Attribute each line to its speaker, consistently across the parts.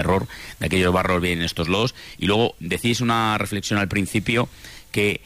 Speaker 1: error, de aquellos barros vienen estos lodos. Y luego decís una reflexión al principio que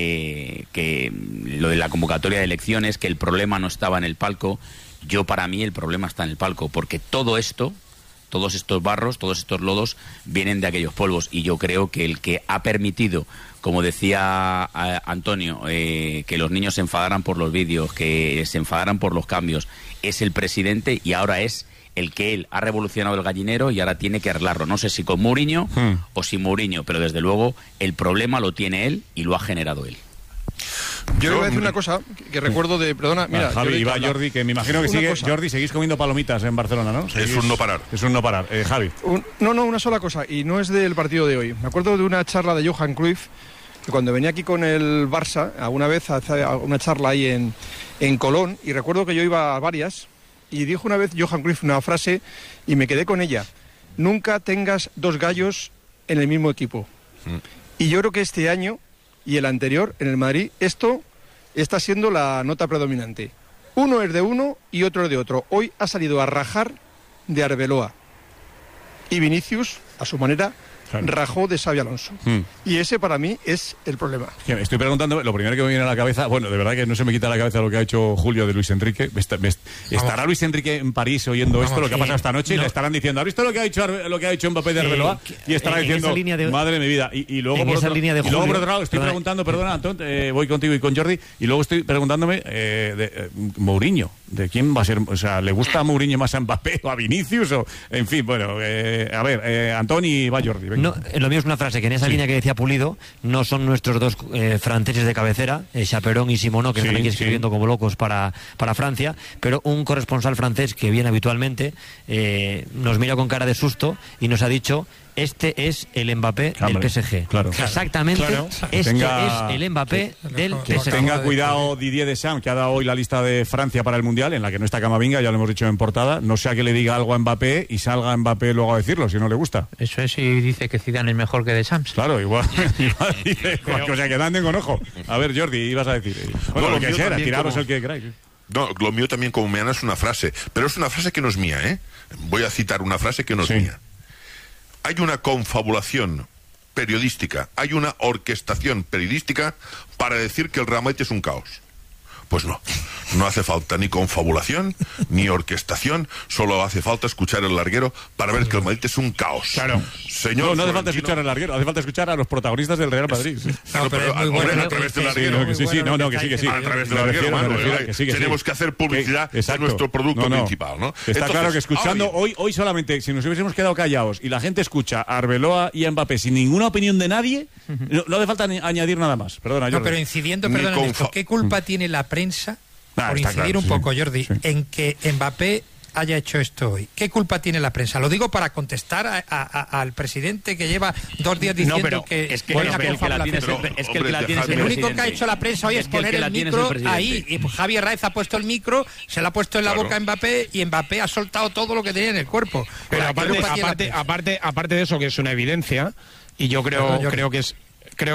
Speaker 1: lo de la convocatoria de elecciones, que el problema no estaba en el palco. Para mí el problema está en el palco, porque todo esto, todos estos barros, todos estos lodos vienen de aquellos polvos, y yo creo que el que ha permitido, como decía Antonio, que los niños se enfadaran por los vídeos, que se enfadaran por los cambios, es el presidente, y ahora es el que él ha revolucionado el gallinero y ahora tiene que arreglarlo. No sé si con Mourinho o sin Mourinho, pero desde luego el problema lo tiene él y lo ha generado él.
Speaker 2: Yo le voy a decir una cosa que recuerdo de... Perdona, mira...
Speaker 3: Javi, va Jordi, que me imagino que sigue...
Speaker 2: Cosa.
Speaker 3: Jordi, seguís comiendo palomitas en Barcelona, ¿no?
Speaker 4: Es un no parar.
Speaker 3: Es un no parar. Javi.
Speaker 2: Una sola cosa, y no es del partido de hoy. Me acuerdo de una charla de Johan Cruyff, que cuando venía aquí con el Barça, alguna vez hace una charla ahí en Colón, y recuerdo que yo iba a varias, y dijo una vez Johan Cruyff una frase, y me quedé con ella: nunca tengas dos gallos en el mismo equipo. Y yo creo que este año y el anterior, en el Madrid, esto está siendo la nota predominante. Uno es de uno y otro es de otro. Hoy ha salido a rajar de Arbeloa. Y Vinicius, a su manera, rajó de Xabi Alonso. Y ese para mí es el problema.
Speaker 3: Estoy preguntando, lo primero que me viene a la cabeza, bueno, de verdad que no se me quita la cabeza lo que ha hecho Julio de Luis Enrique. ¿Estará Luis Enrique en París oyendo esto, lo que ha pasado esta noche? Y le estarán diciendo: ¿has visto lo que ha hecho Mbappé de Arbeloa? Y estará diciendo: madre de mi vida. Y luego, por otro lado, estoy preguntando, perdona, Antón, voy contigo y con Jordi, y luego estoy preguntándome de Mourinho. ¿De quién va a ser? O sea, ¿le gusta a Mourinho más a Mbappé o a Vinicius? O, en fin, bueno, a ver, Antón, y va Jordi. Venga.
Speaker 5: No, lo mío es una frase que en esa línea que decía Pulido, no son nuestros dos franceses de cabecera, Chaperon y Simonot, que están aquí escribiendo como locos para Francia, pero un corresponsal francés que viene habitualmente nos mira con cara de susto y nos ha dicho: este es el Mbappé del PSG.
Speaker 3: Claro.
Speaker 5: Exactamente, este es el Mbappé del PSG.
Speaker 3: Tenga cuidado Didier Deschamps, que ha dado hoy la lista de Francia para el Mundial, en la que no está Camavinga, ya lo hemos dicho en portada. No sea que le diga algo a Mbappé y salga Mbappé luego a decirlo, si no le gusta.
Speaker 6: Eso es, y dice que Zidane es mejor que Deschamps.
Speaker 3: Claro, igual dice, o sea, que anden con ojo. A ver, Jordi, ibas a decir. Bueno, lo que sea, tiraros el que queráis.
Speaker 4: No, lo mío también como meana es una frase, pero es una frase que no es mía, ¿eh? Voy a citar una frase que no es mía. Hay una confabulación periodística, hay una orquestación periodística para decir que el Real Madrid es un caos. Pues no hace falta ni confabulación ni orquestación, solo hace falta escuchar el larguero para ver que el Madrid es un caos.
Speaker 3: Claro.
Speaker 4: Señor,
Speaker 3: no hace falta escuchar el larguero, hace falta escuchar a los protagonistas del Real Madrid.
Speaker 4: Claro, pero a través del larguero.
Speaker 3: Que sí.
Speaker 4: A través del larguero, tenemos que hacer publicidad de nuestro producto principal, ¿no?
Speaker 3: Está entonces, claro que escuchando hoy solamente, si nos hubiésemos quedado callados y la gente escucha a Arbeloa y a Mbappé sin ninguna opinión de nadie, no hace falta añadir nada más. Perdona, Jordi.
Speaker 6: No, pero incidiendo, perdón, en esto, ¿qué culpa tiene la prensa, por incidir un poco, Jordi, en que Mbappé haya hecho esto hoy? ¿Qué culpa tiene la prensa? Lo digo para contestar al presidente que lleva 2 días diciendo que
Speaker 1: es que el que la tiene es
Speaker 6: el único que ha hecho la prensa hoy es poner el micro ahí, y Javier Raez ha puesto el micro, se le ha puesto en la boca a Mbappé, y Mbappé ha soltado todo lo que tenía en el cuerpo.
Speaker 2: Pero aparte de eso, que es una evidencia, y yo creo que es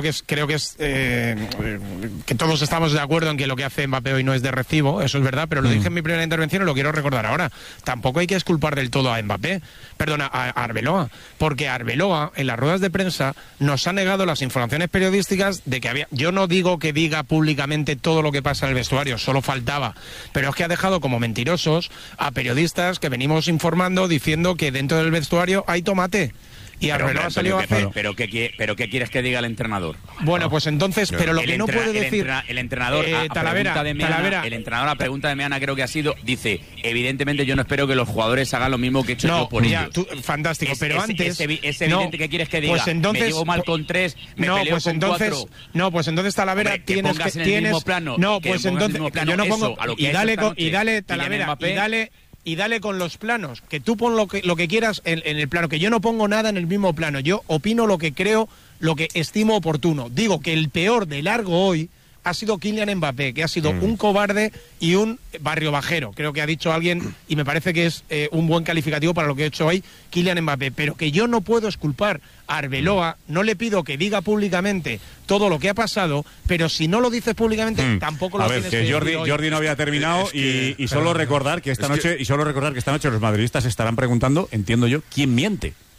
Speaker 2: que todos estamos de acuerdo en que lo que hace Mbappé hoy no es de recibo, eso es verdad, pero lo dije en mi primera intervención y lo quiero recordar ahora. Tampoco hay que exculpar del todo a Mbappé, perdona, a Arbeloa, porque Arbeloa en las ruedas de prensa nos ha negado las informaciones periodísticas de que había... Yo no digo que diga públicamente todo lo que pasa en el vestuario, solo faltaba, pero es que ha dejado como mentirosos a periodistas que venimos informando diciendo que dentro del vestuario hay tomate. Y Arbeloa salió a hacer...
Speaker 1: ¿Pero qué quieres que diga el entrenador?
Speaker 2: Bueno, pues entonces, pero lo que no puede decir...
Speaker 1: El entrenador,
Speaker 2: Talavera.
Speaker 1: El entrenador, a pregunta de Meana, creo que ha sido, dice, evidentemente yo no espero que los jugadores hagan lo mismo que he hecho yo por ellos.
Speaker 2: Fantástico, pero antes...
Speaker 1: Es evidente que quieres que diga,
Speaker 2: pues entonces,
Speaker 1: me llevo mal con 3, me peleo
Speaker 2: pues
Speaker 1: con
Speaker 2: entonces,
Speaker 1: 4...
Speaker 2: No, pues entonces, Talavera, tienes que...
Speaker 1: en el mismo plano,
Speaker 2: no, pues entonces, yo no pongo... Y dale,
Speaker 1: Talavera,
Speaker 2: y dale con los planos, que tú pon lo que quieras en el plano, que yo no pongo nada en el mismo plano, yo opino lo que creo, lo que estimo oportuno. Digo que el peor de largo hoy ha sido Kylian Mbappé, que ha sido un cobarde y un barrio bajero, creo que ha dicho alguien, y me parece que es un buen calificativo para lo que ha hecho hoy Kylian Mbappé, pero que yo no puedo exculpar a Arbeloa, no le pido que diga públicamente todo lo que ha pasado, pero si no lo dices públicamente, tampoco lo tienes que decir.
Speaker 3: A ver, que Jordi no había terminado, y solo recordar que esta noche los madridistas estarán preguntando, entiendo yo, ¿quién miente?